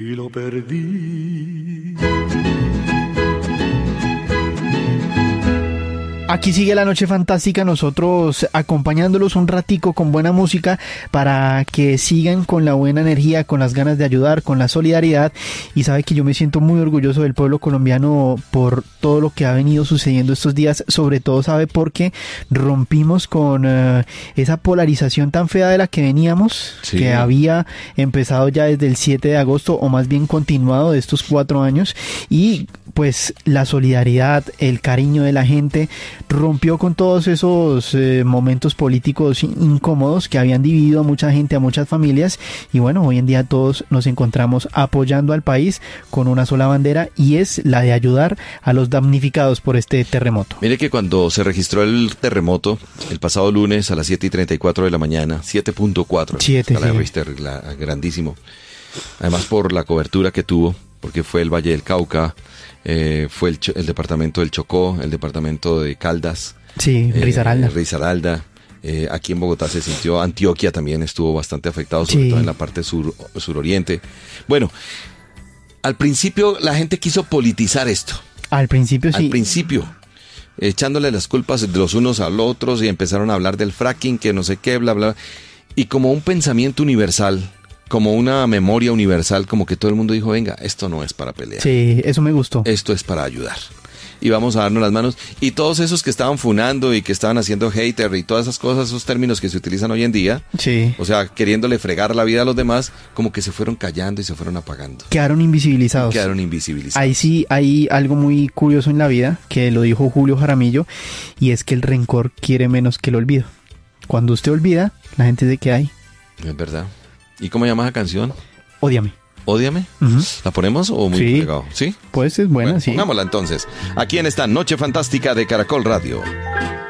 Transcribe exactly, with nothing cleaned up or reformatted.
y lo perdí. Aquí sigue la noche fantástica, nosotros acompañándolos un ratico con buena música para que sigan con la buena energía, con las ganas de ayudar, con la solidaridad. Y sabe que yo me siento muy orgulloso del pueblo colombiano por todo lo que ha venido sucediendo estos días, sobre todo sabe porque rompimos con uh, esa polarización tan fea de la que veníamos, sí, que había empezado ya desde el siete de agosto, o más bien continuado de estos cuatro años, y pues la solidaridad, el cariño de la gente rompió con todos esos eh, momentos políticos incómodos que habían dividido a mucha gente, a muchas familias, y bueno, hoy en día todos nos encontramos apoyando al país con una sola bandera, y es la de ayudar a los damnificados por este terremoto. Mire que cuando se registró el terremoto, el pasado lunes a las siete y treinta y cuatro de la mañana, siete punto cuatro, siete, la sí. Richter, la, grandísimo, además por la cobertura que tuvo, porque fue el Valle del Cauca, Eh, fue el, el departamento del Chocó, el departamento de Caldas, sí, eh, Risaralda, Risaralda. Eh, aquí en Bogotá se sintió, Antioquia también estuvo bastante afectado, sobre sí. todo en la parte sur, suroriente. Bueno, al principio la gente quiso politizar esto. Al principio sí. Al principio, echándole las culpas de los unos a los otros, y empezaron a hablar del fracking, que no sé qué, bla, bla. Y como un pensamiento universal, como una memoria universal, como que todo el mundo dijo, venga, esto no es para pelear. Sí, eso me gustó. Esto es para ayudar. Y vamos a darnos las manos. Y todos esos que estaban funando y que estaban haciendo hater y todas esas cosas, esos términos que se utilizan hoy en día, sí, o sea, queriéndole fregar la vida a los demás, como que se fueron callando y se fueron apagando. Quedaron invisibilizados. Quedaron invisibilizados. Ahí sí hay algo muy curioso en la vida, que lo dijo Julio Jaramillo, y es que el rencor quiere menos que el olvido. Cuando usted olvida, la gente se queda ahí. Es verdad. ¿Y cómo llama esa canción? Ódiame. ¿Ódiame? Uh-huh. ¿La ponemos o muy sí. pegado? ¿Sí? Pues es buena, bueno, sí. Pongámosla entonces. Aquí en esta Noche Fantástica de Caracol Radio.